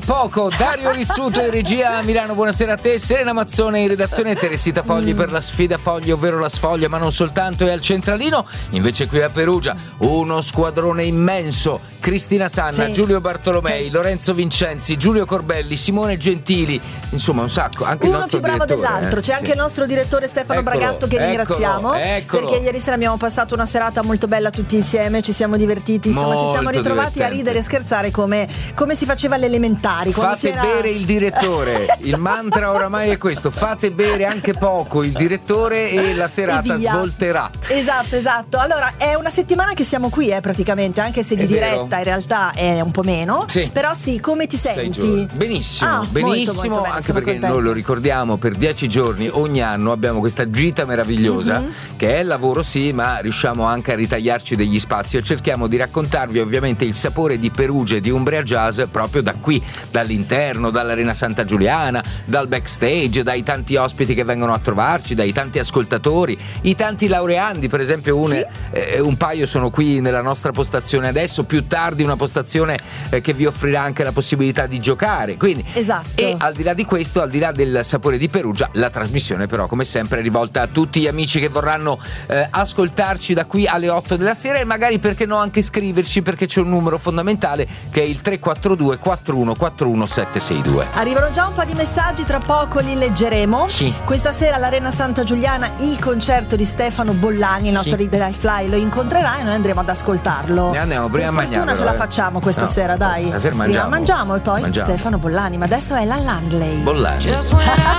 poco Dario Rizzuto in regia a Milano, buonasera a te. Serena Mazzone in redazione, Teresita Fogli per la sfida Fogli, ovvero la sfoglia, ma non soltanto, è al centralino. Invece qui a Perugia uno squadrone immenso: Cristina Sanna, sì, Giulio Bartolomei, sì, Lorenzo Vincenzi, Giulio Corbelli, Simone Gentili, insomma un sacco. Anche uno il nostro più bravo direttore, dell'altro. C'è sì, anche il nostro direttore Stefano Bragatto, che ringraziamo, perché ieri sera abbiamo passato una serata molto bella tutti insieme, ci siamo divertiti, insomma ci siamo ritrovati a ridere e scherzare come si faceva alle elementari. Fate bere il direttore, il mantra oramai è questo: fate bere anche poco il direttore e la serata svolterà. Esatto. Allora è una settimana che siamo qui praticamente, anche se di diretta in realtà è un po' meno, sì. Però sì, come ti senti? Benissimo, benissimo, molto bene, anche perché contenta. noi lo ricordiamo, per 10 giorni sì, ogni anno abbiamo questa gita meravigliosa, che è lavoro sì, ma riusciamo anche a ritagliarci degli spazi e cerchiamo di raccontarvi ovviamente il sapore di Perugia e di Umbria Jazz proprio da qui, dall'interno, dall'Arena Santa Giuliana, dal backstage, dai tanti ospiti che vengono a trovarci, dai tanti ascoltatori, i tanti laureandi, per esempio un paio sono qui nella nostra postazione adesso, più tardi una postazione che vi offrirà anche la possibilità di giocare, quindi e al di là di questo, al di là del sapore di Perugia, la trasmissione però come sempre è rivolta a tutti gli amici che vorranno ascoltarci da qui alle 8 della sera e magari, perché no, anche scriverci, perché c'è un numero fondamentale che è il 342 4141 762. Arrivano già un po' di messaggi, tra poco li leggeremo. Sì. Questa sera all'Arena Santa Giuliana il concerto di Stefano Bollani, il nostro leader al Fly, lo incontrerà e noi andremo ad ascoltarlo. Ne andiamo prima a mangiare. Ce la facciamo questa sera, dai. Stasera prima mangiamo e poi Stefano Bollani, ma adesso è la Landley. Bollani.